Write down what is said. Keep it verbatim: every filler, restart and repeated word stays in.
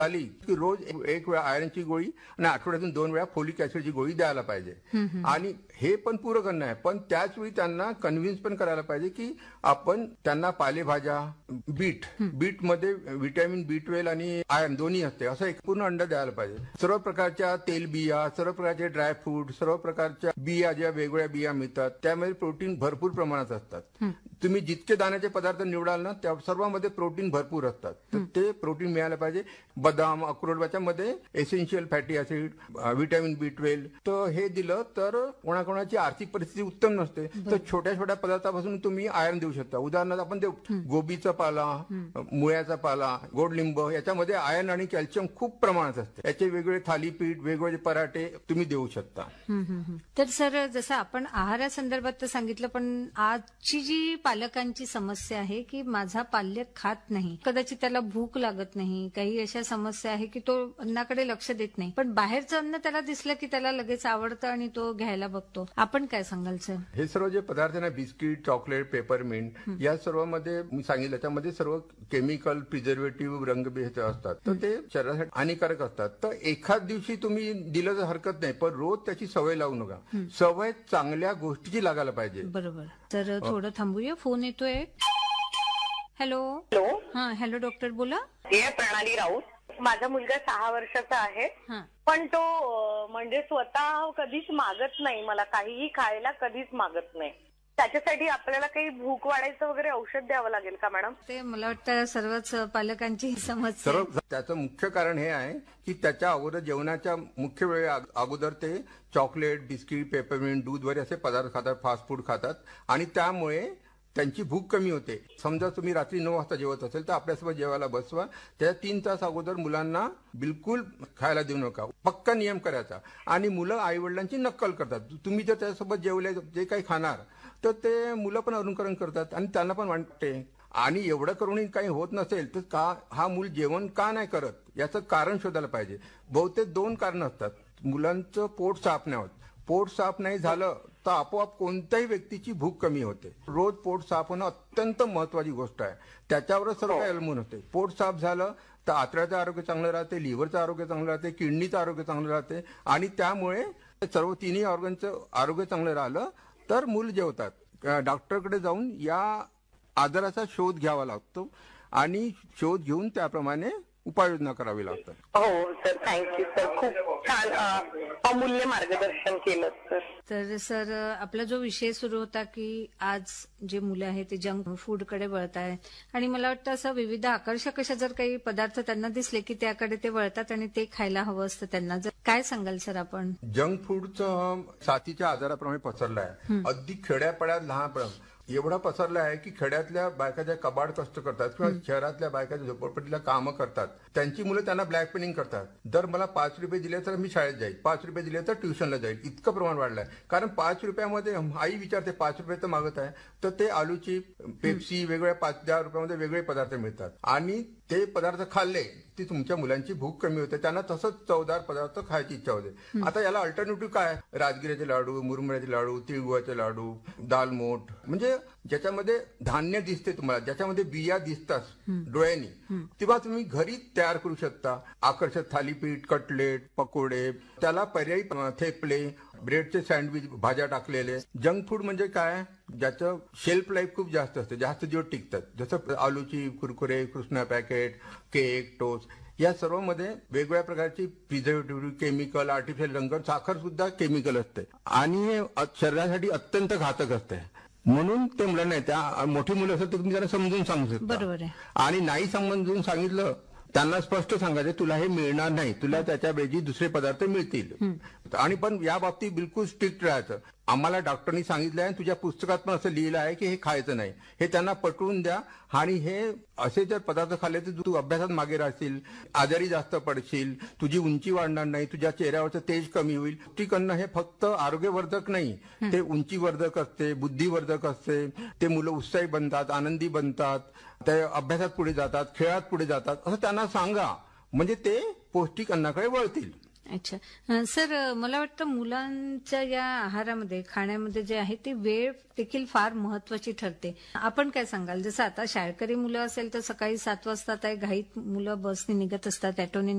आली की रोज एक एक वेळा आयरनची गोळी आणि आठवड्यातून दोन वेळा फोलिक ऍसिडची गोळी द्यायला पाहिजे. आणि हे पण पूरक अन्न आहे, पण त्याच वेळी त्यांना कन्व्हिन्स पण करायला पाहिजे की आपण त्यांना पालेभाज्या, बीट बीट मध्ये व्हिटॅमिन बी ट्वेल्व आणि आयर्न दोन्ही असते असं एक पूर्ण अंड द्यायला पाहिजे. सर्व प्रकारच्या तेलबिया, सर्व प्रकारचे ड्रायफ्रूट, सर्व प्रकारच्या बिया ज्या वेगवेगळ्या बिया मिळतात त्यामध्ये प्रोटीन भरपूर प्रमाणात असतात. तुम्ही जितके दाण्याचे पदार्थ निवडाल ना त्या सर्वांमध्ये प्रोटीन भरपूर असतात, तर ते प्रोटीन मिळायला पाहिजे. बदाम, अक्रोड याच्यामध्ये एसेन्शियल फॅटी ऍसिड, व्हिटॅमिन बी ट्वेल्व, तर हे दिलं तर कोणाकोणाची आर्थिक परिस्थिती उत्तम नसते तर छोट्या छोट्या पदार्थापासून तुम्ही आयर्न देऊ शकता. उदाहरणार्थ आपण देऊ गोबीचा पाला, मुळ्याचा पाला, गोडलिंब याच्यामध्ये आयर्न आणि कॅल्शियम खूप प्रमाणात असते. याचे वेगवेगळे थालीपीठ, वेगवेगळे पराठे तुम्ही देऊ शकता. तर सर जसं आपण आहारासंदर्भात तर सांगितलं, पण आजची जी पालकांची समस्या आहे की माझा पाल्य खात नाही, कदाचित त्याला भूक लागत नाही, काही अशा समस्या आहे की तो अन्नाकडे लक्ष देत नाही, पण बाहेरचं अन्न त्याला दिसलं की त्याला लगेच आवडतं आणि तो घ्यायला बघतो. आपण काय सांगाल सर? हे सर्व जे पदार्थ ना, बिस्किट, चॉकलेट, पेपरमिंट, या सर्वांमध्ये मी सांगितलं त्यामध्ये सर्व केमिकल, प्रिझर्वेटिव्ह, रंगभेद असतात, तर ते शरीरासाठी हानिकारक असतात. तर एखाद दिवशी तुम्ही दिलं तर हरकत नाही, पण रोज त्याची सवय लावू नका. सवय चांगल्या गोष्टीची लागायला पाहिजे. बरोबर. तर थोडं थांबूया, फोन येतोय. हॅलो. हॅलो. हा हॅलो डॉक्टर, बोला. हे प्रणाली राऊत. माझा मुलगा सहा वर्षाचा आहे, पण तो म्हणजे स्वतः कधीच मागत नाही, मला काहीही खायला कधीच मागत नाही. त्याच्यासाठी आपल्याला काही भूक वाढायचं वगैरे औषध द्यावं लागेल का मॅडम? ते मला वाटतं सर्वच पालकांची समस्या. सर्व त्याचं मुख्य कारण हे आहे की त्याच्या अगोदर जेवणाच्या मुख्य वेळे अगोदर ते चॉकलेट, बिस्किट, पेपरमिंट, दूध वगैरे असे पदार्थ खातात, फास्ट फूड खातात आणि त्यामुळे त्यांची भूक कमी होते. समजा तुम्ही रात्री नऊ वाजता जेवत असेल तर आपल्यासोबत जेवायला बसवा. त्या तीन तास अगोदर मुलांना बिलकुल खायला देऊ नका. पक्का नियम करायचा. आणि मुलं आई वडिलांची नक्कल करतात. तुम्ही जर त्याच्यासोबत जेवले जे काही खाणार तर ते मुलं पण अनुकरण करतात आणि त्यांना पण वाटते. आणि एवढं करूनही काही होत नसेल तर का हा मूल जेवण का नाही करत याचं कारण शोधायला पाहिजे. बहुतेक दोन कारण असतात. मुलांचं पोट साफ नाही होत. पोट साफ नाही झालं तर आपोआप कोणत्याही व्यक्तीची भूक कमी होते. रोज पोट साफ होणं अत्यंत महत्वाची गोष्ट आहे. त्याच्यावरच सर्व काही अवलंबून होते. पोट साफ झालं तर आतड्याचं आरोग्य चांगलं राहते, लिव्हरचं आरोग्य चांगलं राहते, किडनीचं आरोग्य चांगलं राहते आणि त्यामुळे सर्व तिन्ही ऑर्गनचं आरोग्य चांगलं राहिलं तर मूल जेवतात. डॉक्टरकडे जाऊन या आजाराचा शोध घ्यावा लागतो आणि शोध घेऊन त्याप्रमाणे उपाययोजना करावी लागतात. हो सर, थँक्यू सर, खूप छान अमूल्य मार्गदर्शन केलं सर. तर सर आपला जो विषय सुरू होता की आज जे मुलं आहेत ते जंक फूडकडे वळत आहेत आणि मला वाटतं असं विविध आकर्षक अशा जर काही पदार्थ त्यांना दिसले की त्याकडे ते वळतात आणि ते खायला हवं असतं त्यांना. जर काय सांगाल सर आपण? जंक फूडचं साथीच्या आजाराप्रमाणे पसरलं आहे. अगदी खेड्यापाड्यात लहानपणात एवढा पसरला आहे की खेड्यातल्या बायका ज्या कबाड कष्ट करतात किंवा शहरातल्या बायका झोपडपट्टीला कामं करतात त्यांची मुलं त्यांना ब्लॅकमेलिंग करतात. जर मला पाच रुपये दिले तर मी शाळेत जाईल, पाच रुपये दिले तर ट्युशनला जाईल. इतकं प्रमाण वाढलंय. कारण पाच रुपयामध्ये आई विचारते पाच रुपये तर मागत आहे, तर ते आलूची पेप्सी वेगवेगळ्या पाच दहा रुपयामध्ये वेगळे पदार्थ मिळतात आणि ते पदार्थ खाल्ले ती तुमच्या मुलांची भूक कमी होते. त्यांना तसंच चवदार पदार्थ खायची इच्छा होते. आता याला अल्टरनेटिव्ह काय? राजगिऱ्याचे लाडू, मुरमुऱ्याचे लाडू, तिळगुळाचे लाडू, दालमोठ, म्हणजे ज्याच्यामध्ये धान्य दिसते तुम्हाला, ज्याच्यामध्ये बिया दिसतात डोळ्यांनी, तेव्हा तुम्ही घरी तयार करू शकता. आकर्षक थालीपीठ, कटलेट, पकोडे, त्याला पर्यायी थेपले, ब्रेडचे सँडविच, भाज्या टाकलेले. जंक फूड म्हणजे काय? ज्याचं शेल्फ लाईफ खूप जास्त असते, जास्त दिवस टिकतात. जसं आलूची Kurkure, Krishna packet, cake, toast, या सर्वमध्ये वेगवेगळ्या प्रकारची प्रिझर्वेटिव्ह, केमिकल, आर्टिफिशियल रंग, साखर सुद्धा केमिकल असते आणि हे शरीरासाठी अत्यंत घातक असते. म्हणून ते मुलांना, त्या मोठी मुलं असेल तर तुम्ही त्यांना समजून सांगू शकता. बरोबर आहे. आणि नाही समजून सांगितलं त्यांना स्पष्ट सांगायचं तुला हे मिळणार नाही, तुला त्याच्याऐवजी दुसरे पदार्थ मिळतील. आणि पण या बाबतीत बिलकुल स्ट्रिक्ट राहायचं. आम्हाला डॉक्टरनी सांगितलं आहे, तुझ्या पुस्तकात पण असं लिहिलं आहे की हे खायचं नाही, हे त्यांना पटवून द्या. आणि हे असे जर पदार्थ खाल्ले तर तू अभ्यासात मागे राहशील, आजारी जास्त पडशील, तुझी उंची वाढणार नाही, तुझ्या चेहऱ्यावरचं तेज कमी होईल. पौष्टिक अन्न हे फक्त आरोग्यवर्धक नाही, ते उंचीवर्धक असते, बुद्धिवर्धक असते. ते मुलं उत्साही बनतात, आनंदी बनतात, ते अभ्यासात पुढे जातात, खेळात पुढे जातात, असं त्यांना सांगा. म्हणजे ते पौष्टिक अन्नाकडे वळतील. अच्छा. अ, सर मला वाटतं मुलांच्या या आहारामध्ये खाण्यामध्ये जे आहे ते वेळ देखील फार महत्वाची ठरते. आपण काय सांगाल? जसं आता शाळकरी मुलं असेल तर सकाळी सात वाजता आता घाईत मुलं बसने निघत असतात, ऑटोने